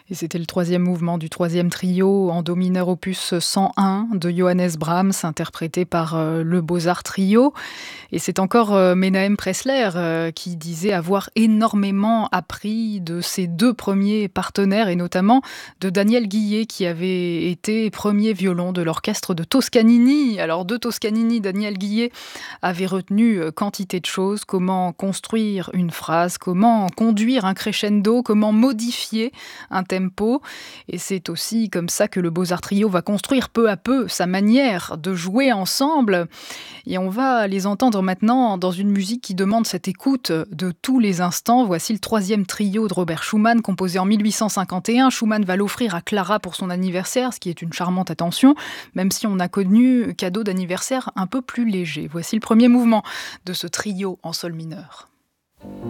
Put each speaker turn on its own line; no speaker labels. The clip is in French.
Et c'était le troisième mouvement du troisième trio en do mineur opus 101 de Johannes Brahms, interprété par le Beaux-Arts Trio. Et c'est encore Menahem Pressler qui disait avoir énormément appris de ses deux premiers partenaires, et notamment de Daniel Guillet, qui avait été premier violon de l'orchestre de Toscanini. Alors de Toscanini, Daniel Guillet avait retenu quantité de choses, comment construire une phrase, comment conduire un crescendo, comment modifier un tempo. Et c'est aussi comme ça que le Beaux-Arts Trio va construire peu à peu sa manière de jouer ensemble. Et on va les entendre maintenant dans une musique qui demande cette écoute de tous les instants. Voici le troisième trio de Robert Schumann, composé en 1851. Schumann va l'offrir à Clara pour son anniversaire, ce qui est une charmante attention, même si on a connu cadeau d'anniversaire un peu plus léger. Voici le premier mouvement de ce trio en sol mineur.